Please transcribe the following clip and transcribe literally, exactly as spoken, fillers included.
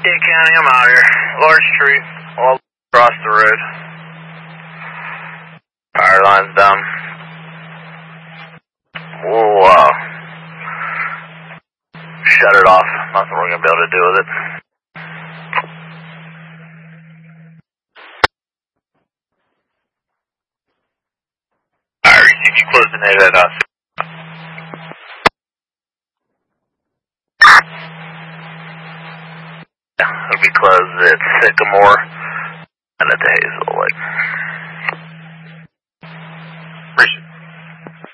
Kent County, I'm out here. Large tree, all across the road. Power line's down. We'll, uh, shut it off. Nothing we're gonna be able to do with it. Alright, receive you closing it at us. It'll be closed at Sycamore and at the Hazel Lake.